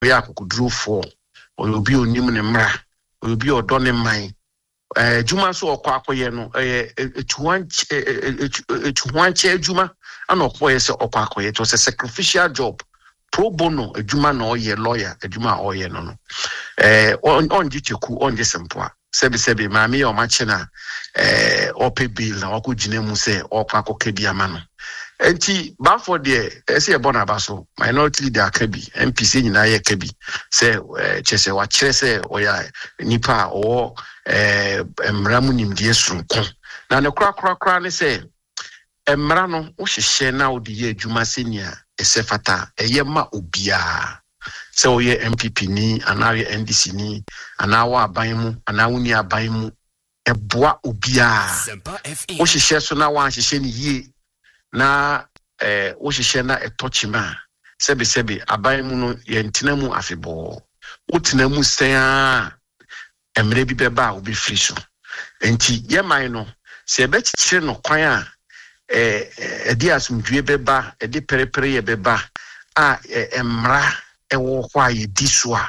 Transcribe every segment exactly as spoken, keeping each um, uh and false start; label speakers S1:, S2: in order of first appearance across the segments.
S1: ya ko drew for obi onim ne mra obi odo ne man eh juma so okwa akoye no eh etuwan etuwan che juma ana okwa yese okwa akoye it was a sacrificial job pro bono juma no ye lawyer juma oye no no eh on on jicheku on jesempoa sebi sebi maami o mache na eh ope bill na okugine mu se okwa akoke bia ma no enti ba for there ese e bona baso minority leader akabi M P C nyina ye kabi se chese wa kire se oya nipa o eh emramu nimdie sunko na ne kra kra kra ne se emra no wo hihye na wo de ye adwuma senia ese fata eye ma obia se oye M P P ni anawe N D C ni anawa aban mu anawo ni aban mu eboa obia wo hihye so na wa hihye ni ye na eh wo hihye na etochima sebe sebe aban mu no ye ntina mu afebo wo tina mu sen emre bi beba obi free so enti ye man no se be chichire no kwan a eh edi asumdue beba edi perepere ye beba a emra ewo kwa ye diswa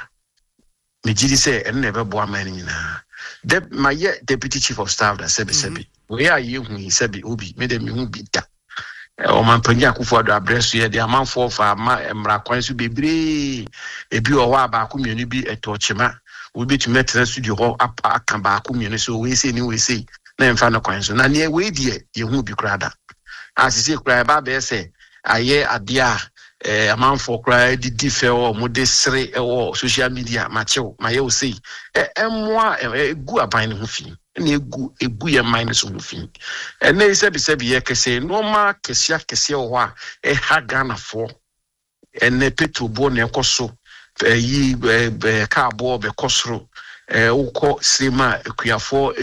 S1: me gidi se enne bebo aman nyina de maye deputy chief of staff da sebe sebe we are ye hu sebe obi me de me hu bi da o man panya Akufo-Addo address ye de amanfo fa ma emra kwan so bebre ebi o wa ba akumienu bi etochema we be to metre studio ho aka ba akumienu so we say ni we say na emfa no kwan so na ne we die ye hu bi krada asise kra ba be say aye adia eh amanfo kra di dife o mo de sere e o social media machew maye o say e emwa egu aban ne ho fi na egu egu ye mind so ho fi e na ise bi se bi ye kese no ma kesia kese o ho a e ha Ghana fo e ne petu bo ne koso e yi ka bo be kosoro eh uko sima kuyafo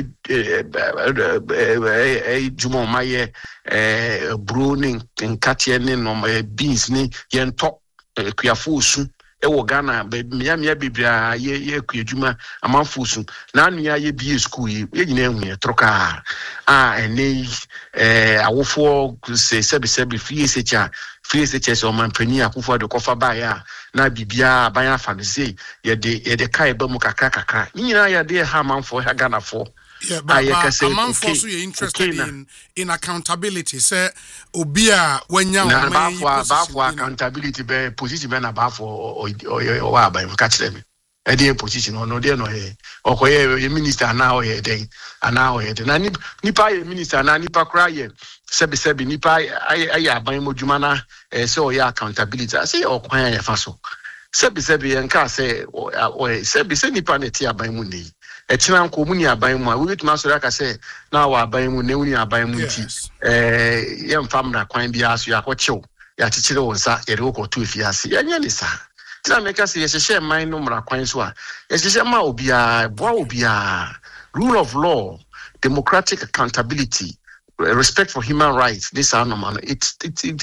S1: eh jumo maye eh browning nkatie ne no beans ni yento kuyafo usu e wo Ghana be mia mia bibia ye ye kuyadwuma amanfo usu na anu ya ye bi school yi ye nyina ehu ye troka ah ene eh awofo se sebi sebi fie secha fie secha so manpani Akufo-Addo kofa ba ya na bibia ban afa no sei ye de ye de kai ba mu kakra kakra nyina ya de ha manfo ha Ghana fo
S2: yeah but a man for so you interested okay, in in accountability say obia wanya
S1: o man ba for accountability be position be na ba for o o wa ba ka kire me e de position no no de no he okoye minister na o he den ana o he den na nipa ye minister na nipa kra ye sebi sebi nipa ay aban modwuma na eh say o ya accountability say o kwan ya fa so sebi sebi enka say o sebi se nipa na ti aban mu ni e tina nko mu ni aban mu a we betuma so aka say na wa aban mu ne uni aban mu ti eh ye mfamra kwan bia so ya kochew ya chichire wonsa ye re ko to fiase ya nya ni sa tina meka say ye hye man no mra kwan so a ye hye ma obia boa obia rule of law democratic accountability respect for human rights this are normal it's it it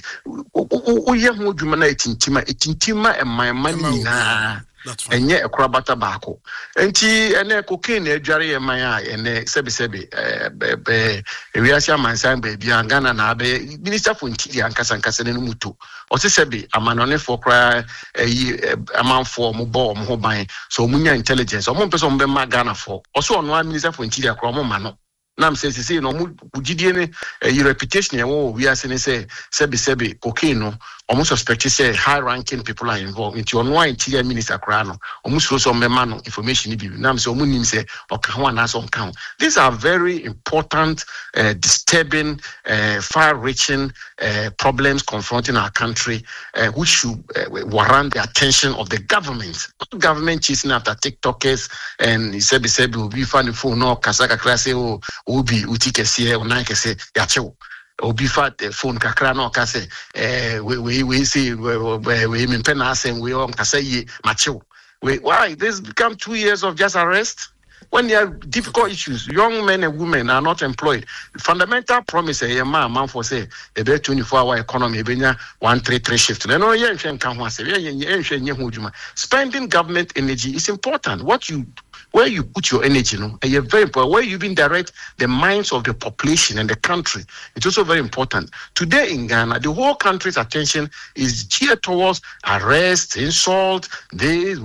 S1: o ye hu dwuma na etintima etintima e man man na enye ekrabata baako enti ene cocaine adware ye man a ene sebi sebi eh be ewiase amansan ba bia Ghana na be minister for interior ankasa ankasa ne muto o se sebi amanone for kra eh amanfo mo bo mo ho ban so munya intelligence o mo pese mo be ma Ghana for o so ono minister for interior kra mo ma no nam say say no mu gidie ne reputation e wo we are saying say sebi sebi cocaine no almost suspect say high ranking people are involved into on one interior minister kra no almost so some man no information bi nam say omu nim say oka ho na so nka. These are very important uh, disturbing uh, far reaching uh, problems confronting our country uh, which should uh, warrant the attention of the government. Government chasing after TikTokers and sebi sebi will be funny phone no kasaka kra say oh obi utikese o nan kese ya chew obi fat phone kakra no ka say eh we we we see we we me pen asem we on kasa ye machew we why this become two years of just arrest when there are difficult issues. Young men and women are not employed. The fundamental promise a man man for say a better twenty-four hour economy benya one three three shift. No yen hwen kan ho ase yen yen hwen nye ho dwuma. Spending government energy is important. What you where you put your energy, no, and you're very important. Where you even direct the minds of the population and the country, it's also very important. Today in Ghana, the whole country's attention is geared towards arrest, insult, this.